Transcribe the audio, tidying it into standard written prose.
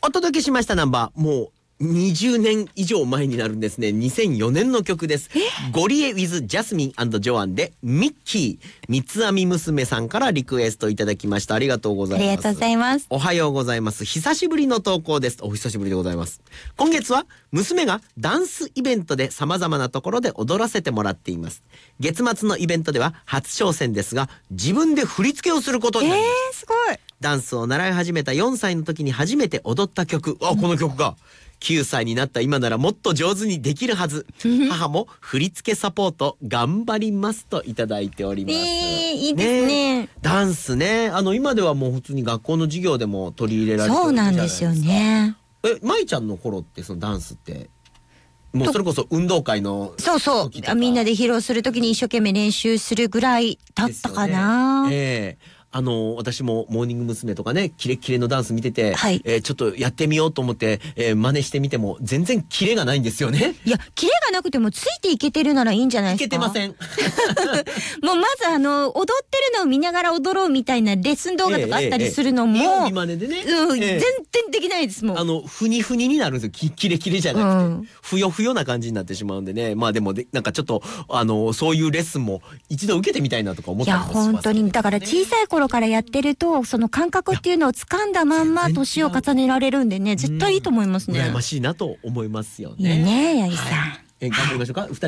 お届けしましたナンバー、もう20年以上前になるんですね。2004年の曲です。ゴリエ with ジャスミン&ジョアンでミッキー。三つ編み娘さんからリクエストいただきました。ありがとうございます。 ありがとうございます。 おはようございます。久しぶりの投稿です。お久しぶりでございます。今月は娘がダンスイベントで様々なところで踊らせてもらっています。月末のイベントでは初挑戦ですが、自分で振り付けをすることになります。 すごい。 ダンスを習い始めた4歳の時に初めて踊った曲。この曲が9歳になった今ならもっと上手にできるはず。母も振り付けサポート頑張りますといただいております。 いいですね。 ダンスね、今ではもう普通に学校の授業でも取り入れられてるそうなんですよね。 舞ちゃんの頃ってそのダンスってもうそれこそ運動会のそうそうみんなで披露するときに一生懸命練習するぐらいだったかな。 私もモーニング娘。とかね、キレッキレのダンス見てて、 はい、 ちょっとやってみようと思って、真似してみても全然キレがないんですよね。 いや、キレがなくてもついていけてるならいいんじゃないですか。 いけてません。 もうまず踊ってるのを見ながら踊ろうみたいなレッスン動画とかあったりするのも、 今でね、 全然できないですもん。 ふにふにになるんですよ。キレキレじゃなくて、ふよふよな感じになってしまうんでね。まあでもなんかちょっとそういうレッスンも一度受けてみたいなとか思ったりもします、ね。いや本当にだから小さい頃からやってるとその感覚っていうのを掴んだまんま年を重ねられるんでね、絶対いいと思いますね。 羨ましいなと思いますよね。 いいね、八木さん。 頑張りましょうか。